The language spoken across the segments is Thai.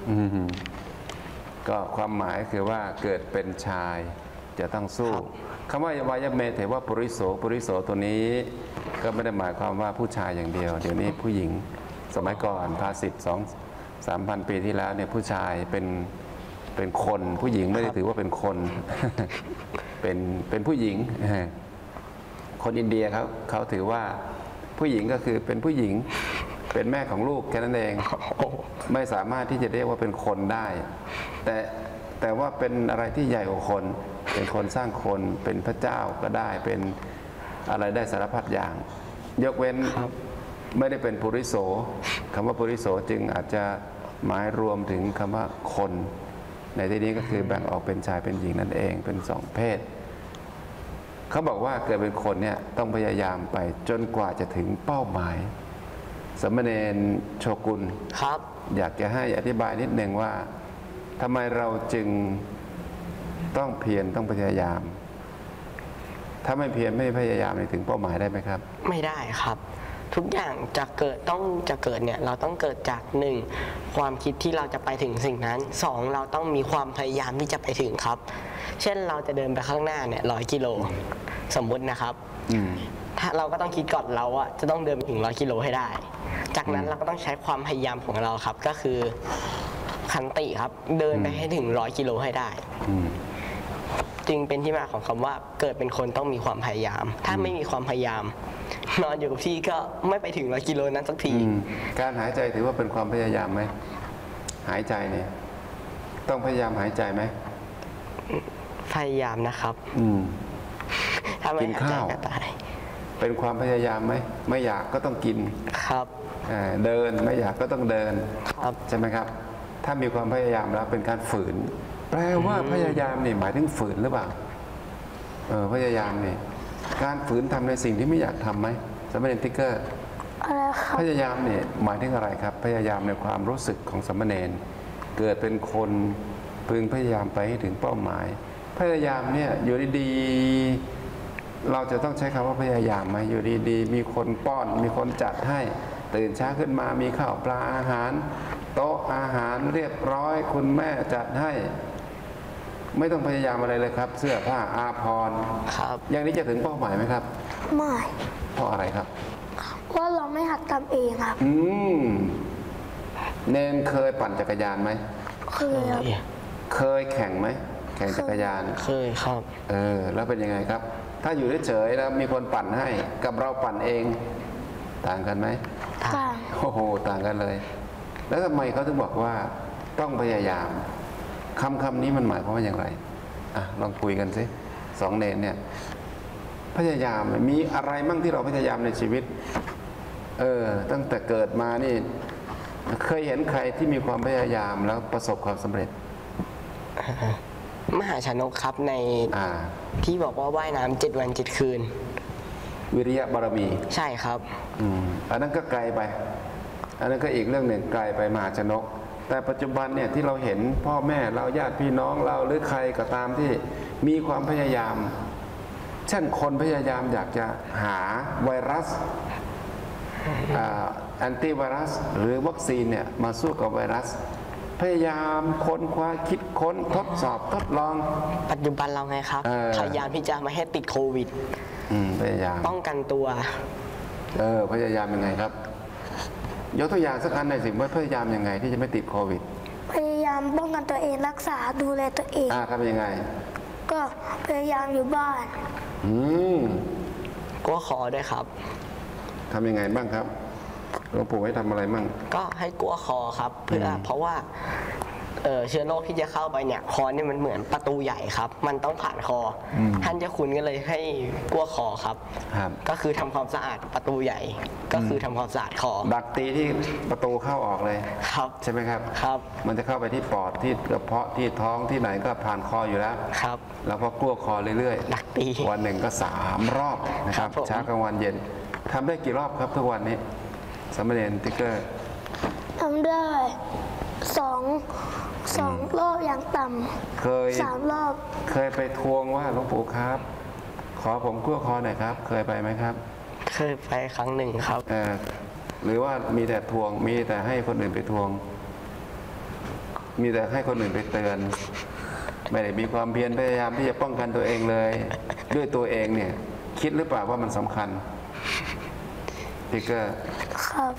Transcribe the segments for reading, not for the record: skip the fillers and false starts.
ก็ความหมายคือว่าเกิดเป็นชายจะต้องสู้คำว่าวายเมเถวะปุริโสปุริโสตัวนี้ก็ไม่ได้หมายความว่าผู้ชายอย่างเดียวเดี๋ยวนี้ผู้หญิงสมัยก่อนภาษิต2-3 พันปีที่แล้วเนี่ยผู้ชายเป็นคนผู้หญิงไม่ได้ถือว่าเป็นคนเป็นผู้หญิงคนอินเดียเขาถือว่าผู้หญิงก็คือเป็นผู้หญิงเป็นแม่ของลูกแค่นั้นเองไม่สามารถที่จะเรียกว่าเป็นคนได้แต่ว่าเป็นอะไรที่ใหญ่กว่าคนเป็นคนสร้างคนเป็นพระเจ้าก็ได้เป็นอะไรได้สารพัดอย่างยกเว้นไม่ได้เป็นปุริโสคำว่าปุริโสจึงอาจจะหมายรวมถึงคำว่าคนในที่นี้ก็คือแบ่งออกเป็นชายเป็นหญิงนั่นเองเป็นสองเพศเขาบอกว่าเกิดเป็นคนเนี่ยต้องพยายามไปจนกว่าจะถึงเป้าหมายสมณเณรโชกุลครับอยากจะให้อธิบายนิดหนึ่งว่าทำไมเราจึงต้องเพียรต้องพยายามถ้าไม่เพียรไม่พยายามถึงเป้าหมายได้ไหมครับไม่ได้ครับทุกอย่างจะเกิดเนี่ยเราต้องเกิดจาก1ความคิดที่เราจะไปถึงสิ่งนั้น2เราต้องมีความพยายามที่จะไปถึงครับเช่นเราจะเดินไปข้างหน้าเนี่ย100 กิโลสมมุตินะครับถ้าเราก็ต้องคิดก่อนเราอะจะต้องเดินไปถึง100 กิโลให้ได้จากนั้นเราก็ต้องใช้ความพยายามของเราครับก็คือขันติครับเดินไปให้ถึง100 กิโลให้ได้จึงเป็นที่มาของคำว่าเกิดเป็นคนต้องมีความพยายามถ้าไม่มีความพยายามนอนอยู่กับที่ก็ไม่ไปถึง100 กิโลนั้นสักทีการหายใจถือว่าเป็นความพยายามไหมหายใจเนี่ยต้องพยายามหายใจไหมพยายามนะครับถ้าไม่หายใจก็ตายเป็นความพยายามไหมไม่อยากก็ต้องกินครับเดินไม่อยากก็ต้องเดินครับใช่ไหมครับถ้ามีความพยายามแล้วเป็นการฝืนแปลว่าพยายามนี่หมายถึงฝืนหรือเปล่าพยายามนี่การฝืนทำในสิ่งที่ไม่อยากทำไหมสมณเณรติ๊กเกอร์พยายามเนี่ยหมายถึงอะไรครับพยายามในความรู้สึกของสมณเณรเกิดเป็นคนพึงพยายามไปให้ถึงเป้าหมายพยายามเนี่ยอยู่ดีๆเราจะต้องใช้คำว่าพยายามไหมอยู่ดีๆมีคนป้อนมีคนจัดให้ตื่นเช้าขึ้นมามีข้าวปลาอาหารโต๊ะอาหารเรียบร้อยคุณแม่จัดให้ไม่ต้องพยายามอะไรเลยครับเสื้อผ้าอาภรณ์ครับอย่างนี้จะถึงเป้าหมายไหมครับไม่เพราะอะไรครับเพราะเราไม่หัดทำเองครับเนนเคยปั่นจักรยานไหมเคยครับเคยแข่งไหมแข่งจักรยานเคยครับแล้วเป็นยังไงครับถ้าอยู่เฉยๆแล้วมีคนปั่นให้กับเราปั่นเองต่างกันไหมต่างโอ้โหต่างกันเลยแล้วทำไมเขาถึงบอกว่าต้องพยายามคำนี้มันหมายความว่าอย่างไรลองคุยกันสิ2 เณรเนี่ยพยายามมีอะไรมั่งที่เราพยายามในชีวิตตั้งแต่เกิดมานี่เคยเห็นใครที่มีความพยายามแล้วประสบความสำเร็จมหาชนกครับในที่บอกว่าว่ายน้ำ7 วัน 7 คืนวิริยะบารมีใช่ครับอันนั้นก็ไกลไปอันนั้นก็อีกเรื่องหนึ่งไกลไปมหาชนกแต่ปัจจุบันเนี่ยที่เราเห็นพ่อแม่เราญาติพี่น้องเราหรือใครก็ตามที่มีความพยายามเช่นคนพยายามอยากจะหาไวรัสแอนติไวรัสหรือวัคซีนเนี่ยมาสู้กับไวรัสพยายามค้นคว้าคิดค้นทดสอบทดลองปัจจุบันเราไงครับพยายามที่จะไม่ให้ติดโควิดพยายามป้องกันตัวพยายามยังไงครับยกตัวอย่างสักอันหน่อยสิว่าพยายามยังไงที่จะไม่ติดโควิดพยายามป้องกันตัวเองรักษาดูแลตัวเองทำยังไงก็พยายามอยู่บ้านก็ขอด้วยครับทำยังไงบ้างครับหลวงปู่ให้ทำอะไรบ้างก็ให้กลัวคอครับเพราะว่าเชื้อโรคที่จะเข้าไปเนี่ยคอเนี่ยมันเหมือนประตูใหญ่ครับมันต้องผ่านคอท่านเจ้าคุณก็เลยให้กลัวคอครับก็คือทำความสะอาดประตูใหญ่ก็คือทำความสะอาดคอดักตีที่ประตูเข้าออกเลยครับใช่ไหมครับครับมันจะเข้าไปที่ปอดที่กระเพาะที่ท้องที่ไหนก็ผ่านคออยู่แล้วครับแล้วก็กลัวคอเรื่อยๆดักตีวันหนึ่งก็3 รอบนะครับเช้ากลางวันเย็นทำได้กี่รอบครับทุกวันนี้สมณเณรติ๊กเกอร์ทำได้2 รอบอย่างต่ำเคย 3 รอบเคยไปทวงว่าหลวงปู่ครับขอผมกลัวคอหน่อยครับเคยไปไหมครับเคยไปครั้งหนึ่งครับหรือว่ามีแต่ทวงมีแต่ให้คนอื่นไปทวงมีแต่ให้คนอื่นไปเตือน ไม่ได้มีความเพียรพยายามที่จะป้องกันตัวเองเลย ด้วยตัวเองเนี่ยคิดหรือเปล่าว่ามันสำคัญพี่เกอร์ครับ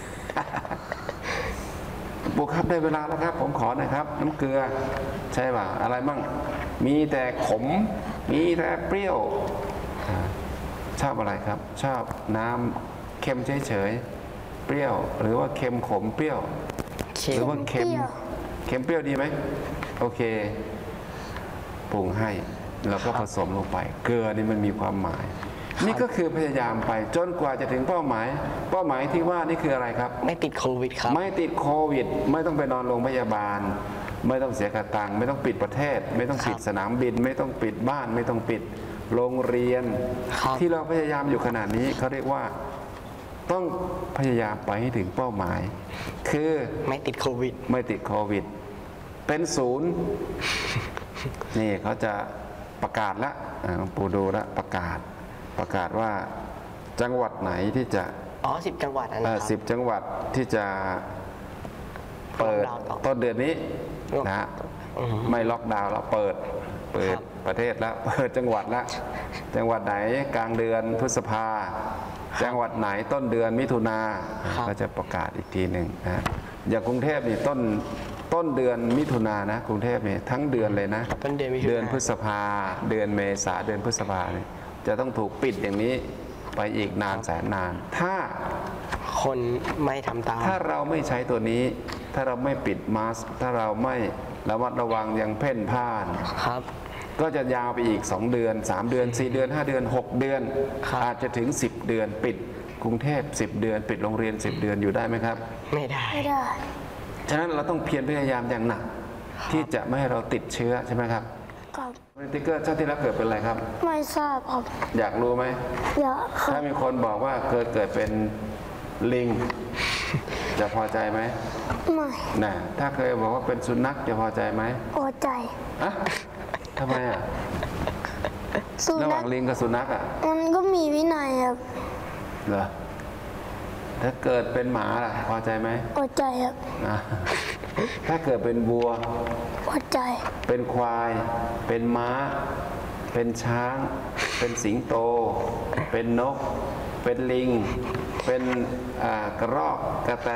บุคครับได้เวลาแล้วครับผมขอหน่อยครับ น้ำเกลือใช่ป่ะอะไรมั่งมีแต่ขมมีแต่เปรี้ยวชอบอะไรครับ ชอบน้ำเค็มเฉยๆเปรี้ยวหรือว่าเค็มขมเปรี้ยว หรือว่าเค็มเปรี้ยวดีไหมโอเคปรุงให้แล้วก็ผสมลงไปเกลือนี่มันมีความหมาย นี่ก็คือพยายามไปจนกว่าจะถึงเป้าหมายที่ว่านี่คืออะไรครับไม่ติดโควิดครับไม่ติดโควิดไม่ต้องไปนอนโรงพยาบาล ไม่ต้องเสียกระตังไม่ต้องปิดประเทศ ไม่ต้องปิดสนามบิน ไม่ต้องปิดบ้าน ไม่ต้องปิดโรงเรียนครับที่เราพยายามอยู่ขนาดนี้เขาเรียกว่าต้องพยายามไปให้ถึงเป้าหมาย คือไม่ติดโควิดไม่ติดโควิดเป็นศูนย์นี่เขาจะประกาศละหลวงปู่ดูละประกาศว่าจังหวัดไหนที่จะอ๋อ10 จังหวัดนะครับ 10 จังหวัดที่จะเปิดล็อกดาวน์ต่อต้นเดือนนี้นะฮะอือฮึไม่ล็อกดาวน์แล้วเปิดครับประเทศแล้วเปิดจังหวัดแล้วจังหวัดไหนกลางเดือนพฤษภาจังหวัดไหนต้นเดือนมิถุนาก็จะประกาศอีกทีหนึ่งนะอย่างกรุงเทพนี่ต้นเดือนมิถุนานะกรุงเทพนี่ทั้งเดือนเลยนะต้นเดือนมิถุนาเดือนพฤษภาเดือนเมษาเดือนพฤษภาเนี่ยจะต้องถูกปิดอย่างนี้ไปอีกนานแสนนาน ถ้าคนไม่ทำตามถ้าเราไม่ใช้ตัวนี้ ถ้าเราไม่ปิดมาสก์ถ้าเราไม่ระมัดระวังอย่างเพ่นพ่านครับก็จะยาวไปอีก2 เดือน 3 เดือน 4 เดือน 5 เดือน 6 เดือนครับอาจจะถึง 10 เดือน ปิดกรุงเทพ10 เดือน ปิดโรงเรียน 10 เดือนอยู่ได้ไหมครับไม่ได้ไม่ได้ฉะนั้นเราต้องเพียรพยายามอย่างหนัก ที่จะไม่ให้เราติดเชื้อใช่ไหมครับครับติ๊กเกอร์ชาติที่แล้วเกิดเป็นอะไรครับไม่ทราบครับอยากรู้ไหมอยากครัถ้าบมีคนบอกว่าเกิดเป็นลิง จะพอใจไหมไม่น่ะถ้าเคยบอกว่าเป็นสุนัขจะพอใจไหมพอใจอะทำไมอ่ะสุระหนัว่างขลิงกับสุนัขอ่ะมันก็มีวินัยครับเหรอถ้าเกิดเป็นหมาล่ะพอใจไหมพอใจครับอ่ะถ้าเกิดเป็นวัวพอใจเป็นควาย เป็นม้า เป็นช้าง เป็นสิงโต เป็นนก เป็นลิง เป็นกระรอกกระแต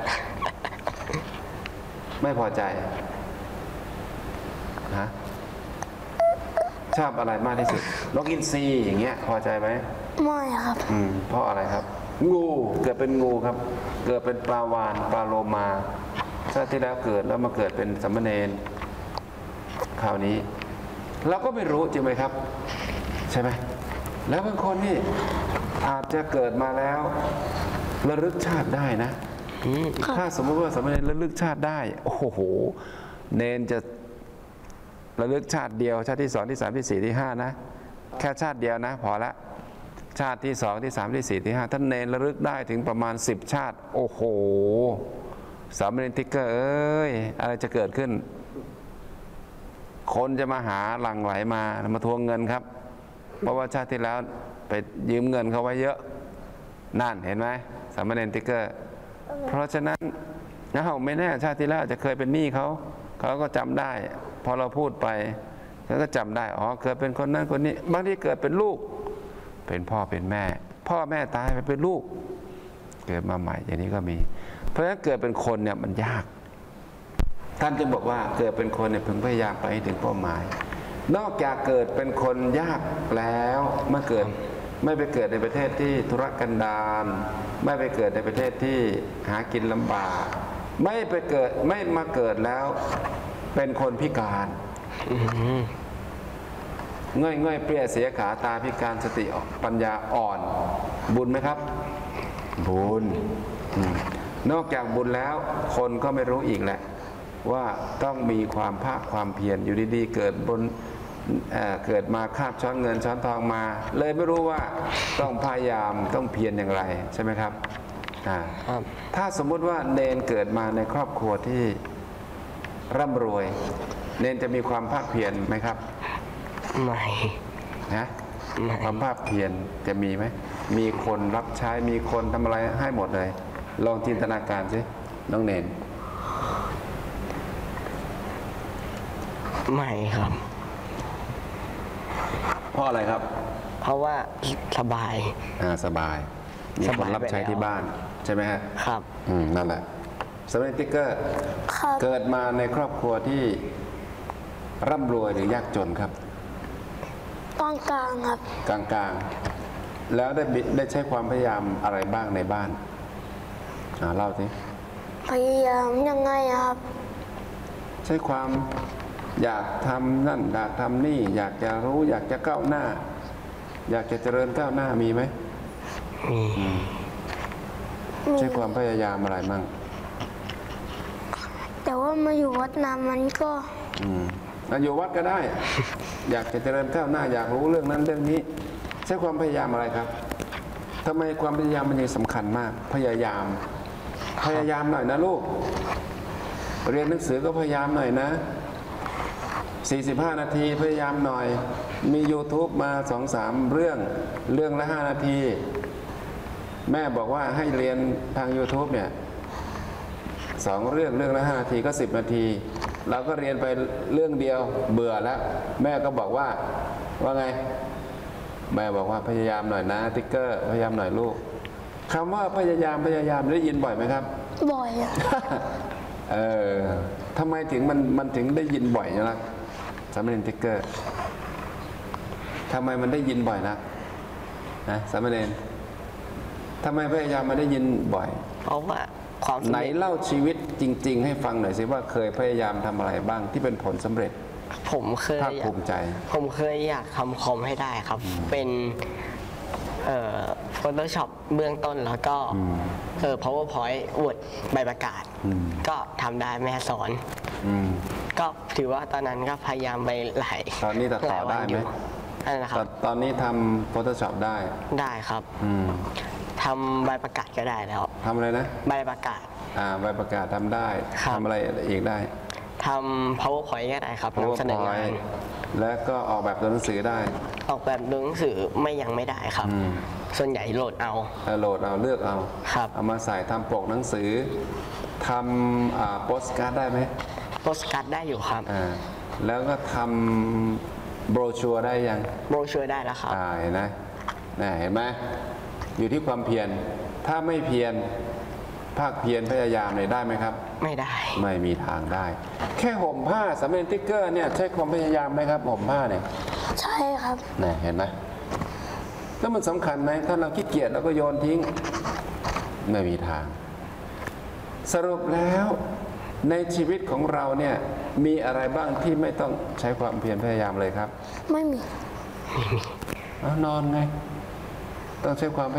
ไม่พอใจฮะชอบอะไรมากที่สุดนกอินทรีอย่างเงี้ยพอใจไหมไม่ครับเพราะอะไรครับ งูเกิดเป็นงูครับ เกิดเป็นปลาวาฬปลาโลมาชาติที่แล้วเกิดแล้วมาเกิดเป็นสามเณรคราวนี้ เราก็ไม่รู้จริงไหมครับ ใช่ไหมแล้วบางคนนี่อาจจะเกิดมาแล้วระลึกชาติได้นะ ถ้าสมมติว่าสามเณรระลึกชาติได้ โอ้โห เนนจะระลึกชาติเดียวชาติที่2ที่3ที่4ที่5นะแค่ชาติเดียวนะพอละชาติที่2ที่3ที่4ที่5ท่านเนนระลึกได้ถึงประมาณ10ชาติโอ้โหสามเณรติ๊กเกอร์เอ้ยอะไรจะเกิดขึ้น คนจะมาหาหลั่งไหลมาทวงเงินครับ เพราะว่าชาติที่แล้วไปยืมเงินเขาไว้เยอะนั่นเห็นไหมสามเณรติ๊กเกอร์เพราะฉะนั้นไม่แน่ชาติที่แล้วอาจจะเคยเป็นหนี้เขาก็จำได้พอเราพูดไปเขาก็จำได้อ๋อเกิดเป็นคนนั้นคนนี้บางทีเกิดเป็นลูกเป็นพ่อเป็นแม่ พ่อแม่ตายไปเป็นลูกเกิดมาใหม่อย่างนี้ก็มี เพราะฉะนั้นเกิดเป็นคนเนี่ยมันยากท่านจึงบอกว่าเกิดเป็นคนเนี่ยพึงพยายามไปให้ถึงเป้าหมาย นอกจากเกิดเป็นคนยากแล้วเมื่อเกิดไม่ไปเกิดในประเทศที่ธุรกันดารไม่ไปเกิดในประเทศที่หากินลำบากไม่มาเกิดแล้วเป็นคนพิการง่อยเปรี้ยเสียขาตาพิการสติปัญญาอ่อนบุญไหมครับบุญนอกจากบุญแล้วคนก็ไม่รู้อีกแหละว่าต้องมีความภาคความเพียรอยู่ดีๆเกิดมาคาบช้อนเงินช้อนทองมา เลยไม่รู้ว่าต้องพยายามต้องเพียรอย่างไรใช่ไหมครับถ้าสมมุติว่าเนนเกิดมาในครอบครัวที่ร่ำรวยเนนจะมีความภาคเพียรไหมครับไม่นะความภาคเพียรจะมีไหมมีคนรับใช้มีคนทำอะไรให้หมดเลยลองจินตนาการสิน้องเนนไม่ครับเพราะอะไรครับเพราะว่าสบายสบาย มีสคบาน ยรับใช้ไปแล้วที่บ้านใช่ไหมฮะครับนั่นแหละสมัยติ๊กเกอร์ครับเกิดมาในครอบครัวที่ร่ำรวยหรือยากจนครับกลางกลางๆครับกลางๆ แล้วได้ใช้ความพยายามอะไรบ้างในบ้านเล่าสิพยายามยังไงอะครับใช้ความอยากทำนั่นอยากทำนี่ อยากจะรู้อยากจะก้าวหน้า อยากจะเจริญก้าวหน้ามีไหมมีใช้ความพยายามอะไรมั่งแต่ว่ามาอยู่วัดนามมันก็อยู่วัดก็ได้ อยากจะเจริญก้าวหน้า อยากรู้เรื่องนั้นเรื่องนี้ ใช้ความพยายามอะไรครับทำไมความพยายามมันยังสำคัญมาก พยายาม พยายามหน่อยนะลูก เรียนหนังสือก็พยายามหน่อยนะ 45 นาทีพยายามหน่อย มี YouTube มา 2-3 เรื่องละ 5 นาที แม่บอกว่าให้เรียนทาง YouTube เนี่ย2 เรื่องละ 5 นาทีก็ 10 นาที เราก็เรียนไปเรื่องเดียวเบื่อแล้ว แม่ก็บอกว่าไง แม่บอกว่าพยายามหน่อยนะติ๊กเกอร์พยายามหน่อยลูกคำว่าพยายามได้ยินบ่อยไหมครับบ่อยอะทำไมถึงมันถึงได้ยินบ่อยนะสามเณรติ๊กเกอร์ทำไมมันได้ยินบ่อยนะสามเณรทำไมพยายามมาได้ยินบ่อยเพราะว่าความสำไหนเร็จเล่าชีวิตจริง ๆ ให้ฟังหน่อยสิว่าเคยพยายามทำอะไรบ้างที่เป็นผลสำเร็จผมเคยภาคภูมิใจผมเคยอยากทำคอมให้ได้ครับ เป็นPhotoshop เบื้องต้นแล้วก็PowerPoint Word ใบประกาศ ก็ทำได้แม่สอน ก็ถือว่าตอนนั้นก็พยายามไปหลายตอนนี้ตัดต่อได้ไหมนั่นนะครับตอนนี้ทำ Photoshop ได้ได้ครับทำใบประกาศก็ได้แล้วทำอะไรนะใบประกาศใบประกาศทำได้ครับทำอะไรอีกได้ทำ PowerPoint ก็ได้ครับนำเสนองานแล้วก็ออกแบบตัวหนังสือได้ออกแบบหนังสือยังไม่ได้ครับ ส่วนใหญ่โหลดเอาโหลดเอาเลือกเอาครับเอามาใส่ทำปกหนังสือทำโปสการ์ดได้ไหมโปสการ์ดได้อยู่ครับแล้วก็ทำโบรชัวร์ได้ยังโบรชัวร์ได้แล้วครับเห็นไหมเห็นไหมอยู่ที่ความเพียรถ้าไม่เพียรภาคเพียรพยายามเนี่ยได้ไหมครับไม่ได้ไม่มีทางได้ แค่ห่มผ้าสำเร็จติ๊กเกอร์เนี่ยใช้ความพยายามไหมครับห่มผ้าเนี่ยใช่ครับเห็นไหมแล้วมันสำคัญไหมถ้าเราขี้เกียจเราก็โยนทิ้งไม่มีทาง สรุปแล้วในชีวิตของเราเนี่ยมีอะไรบ้างที่ไม่ต้องใช้ความเพียรพยายามเลยครับไม่มีนอนไงต้องใช้ความ